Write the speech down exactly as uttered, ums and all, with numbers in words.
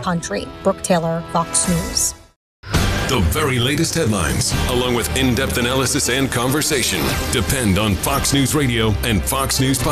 country. Brooke Taylor, Fox News. The very latest headlines, along with in-depth analysis and conversation, depend on Fox News Radio and Fox News Podcast.